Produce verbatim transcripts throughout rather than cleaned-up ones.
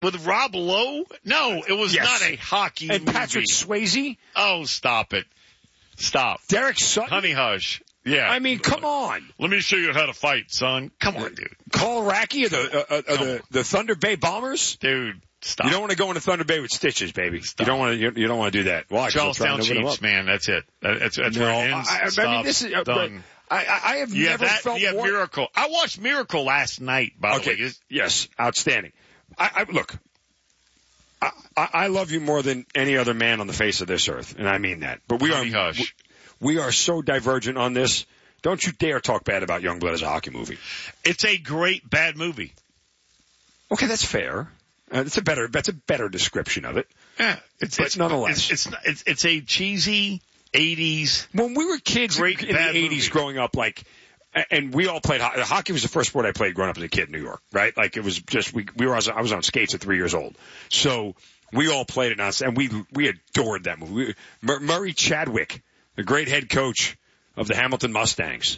with Rob Lowe? No, it was Yes. not a hockey And movie. Patrick Swayze? Oh, stop it. Stop. Derek Sutton? Honey Hush. Yeah. I mean, come on. Let me show you how to fight, son. Come on, dude. Carl Racky of the, uh, uh, the, the Thunder Bay Bombers? Dude, stop. You don't want to go into Thunder Bay with stitches, baby. Stop. You don't want to. You, you don't want to do that. Why? 'Cause they'll try Charlestown and open them Chiefs, up. man. That's it. That's, that's No, where it ends. I, I, Stop. I mean, this is uh, Done. I, I have Yeah, never that, felt yeah, more. Miracle. I watched Miracle last night, by Okay. the way. Yes, outstanding. I, I look. I, I I love you more than any other man on the face of this earth, and I mean that. But we Honey are Hush. we, we are so divergent on this. Don't you dare talk bad about Youngblood as a hockey movie. It's a great bad movie. Okay, that's fair. Uh, that's a better. That's a better description of it. Yeah, it's, But it's nonetheless. it's, it's it's it's a cheesy eighties. When we were kids Great in the bad eighties movie. growing up, like, and we all played hockey. Hockey was the first sport I played growing up as a kid in New York, right? Like, it was just, we, we were, I was on skates at three years old. So, we all played it now, and we, we adored that movie. We, Mur- Murray Chadwick, the great head coach of the Hamilton Mustangs.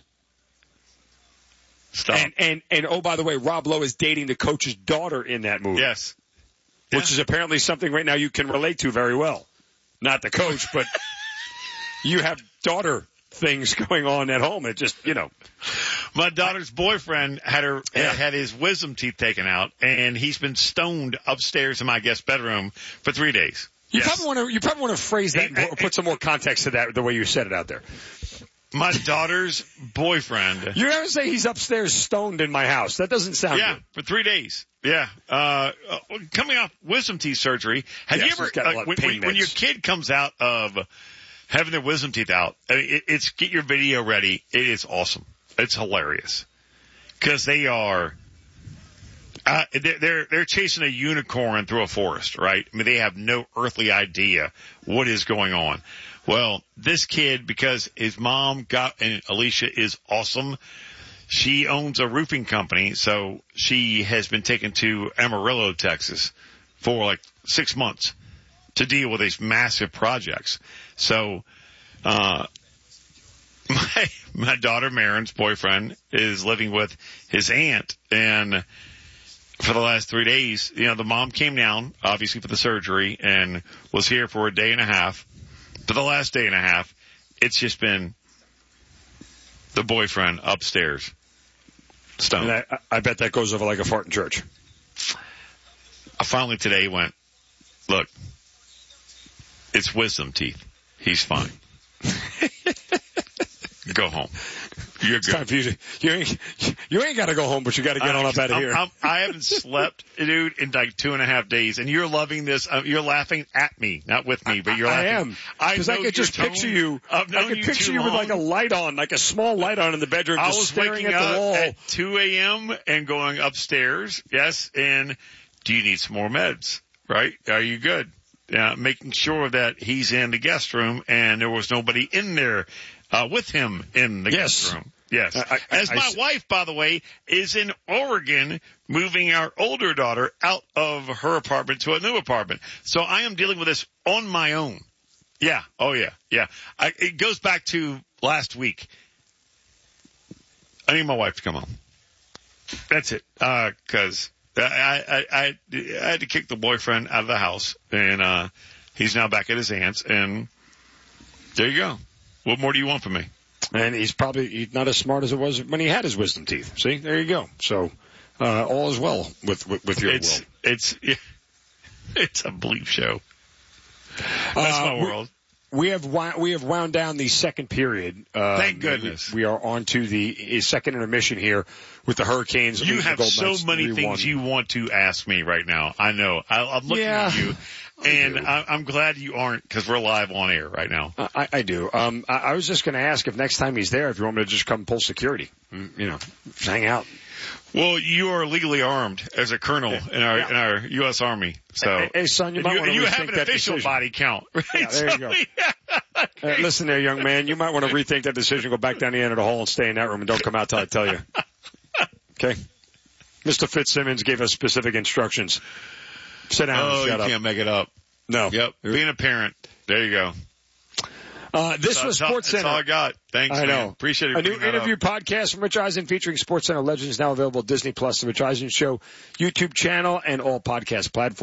Stop. And, and, and, oh, by the way, Rob Lowe is dating the coach's daughter in that movie. Yes. Which is apparently something right now you can relate to very well. Not the coach, but you have daughter things going on at home. It just, you know. My daughter's boyfriend had her Yeah. had his wisdom teeth taken out, and he's been stoned upstairs in my guest bedroom for three days. You Yes. probably want to, you probably want to phrase that Hey, or put some more context to that the way you said it out there. My daughter's boyfriend. You never say he's upstairs stoned in my house. That doesn't sound Yeah, good. for three days. Yeah. Uh, uh, coming off wisdom teeth surgery, have Yes, you ever, he's got a lot uh, of when, pain when, when meds. your kid comes out of having their wisdom teeth out, I mean, it, it's get your video ready. It is awesome. It's hilarious. Cause they are, uh, they're, they're, they're chasing a unicorn through a forest, right? I mean, they have no earthly idea what is going on. Well, this kid, because his mom got, and Alicia is awesome. She owns a roofing company, so she has been taken to Amarillo, Texas for like six months to deal with these massive projects. So, uh, my, my daughter Marin's boyfriend is living with his aunt, and for the last three days, you know, the mom came down, obviously for the surgery, and was here for a day and a half. For the last day and a half, it's just been the boyfriend upstairs. Stoned. And I, I bet that goes over like a fart in church. I finally today went, look, it's wisdom teeth. He's fine. Go home. You're It's good. time for you to, you ain't, you ain't got to go home, but you got to get on up out of I'm- here. I'm, I haven't slept, dude, in like two and a half days, and you're loving this. Uh, you're laughing at me, not with me, but you're I laughing. am. Because I, know could just your picture tone. you, I've I known could you picture too you with like a long. light on, like a small light on in the bedroom, I just was staring waking at the up wall. at two a.m. and going upstairs. Yes, and do you need some more meds? Right? Are you good? Yeah, making sure that he's in the guest room and there was nobody in there uh, with him in the Yes. guest room. Yes. I- I- As I- my I- wife, by the way, is in Oregon moving our older daughter out of her apartment to a new apartment. So I am dealing with this on my own. Yeah. Oh, yeah. Yeah. I, it goes back to last week. I need my wife to come home. That's it. Uh, cause I, I, I, I had to kick the boyfriend out of the house and, uh, he's now back at his aunt's and there you go. What more do you want from me? And he's probably he's not as smart as it was when he had his wisdom teeth. See, there you go. So, uh, all is well with, with, with your It's, will. it's, it's a bleep show. That's Uh, my we- world. We have wound, we have wound down the second period. Uh, Thank goodness. We, we are on to the second intermission here with the Hurricanes. You leading the have Golden so Knights many three one. things you want to ask me right now. I know. I, I'm looking Yeah, at you, I and do. I, I'm glad you aren't because we're live on air right now. I, I do. Um, I, I was just going to ask if next time he's there, if you want me to just come pull security, Mm, you know, just hang out. Well, you are legally armed as a colonel in our Yeah. in our U S Army. So, Hey, hey, son, you And might you, want to you rethink have an that official decision. body count, right? Yeah, there you So, go. yeah. Uh, listen there, young man. You might want to rethink that decision. Go back down the end of the hall and stay in that room, and don't come out till I tell you. Okay. Mister Fitzsimmons gave us specific instructions. Sit down Oh, and you shut up. can't make it up. No. Yep. Being a parent. There you go. Uh, this that's was all, Sports That's Center. all I got. Thanks, I man. know. Appreciate it. A new interview up. podcast from Rich Eisen featuring Sports Center legends now available at Disney Plus, the Rich Eisen Show YouTube channel, and all podcast platforms.